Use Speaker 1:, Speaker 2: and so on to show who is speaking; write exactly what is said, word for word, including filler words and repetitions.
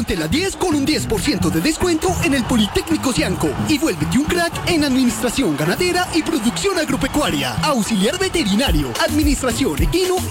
Speaker 1: Ponte la diez con un diez por ciento de descuento en el Politécnico Cianco y vuélvete un crack en administración ganadera y producción agropecuaria, auxiliar veterinario, administración equino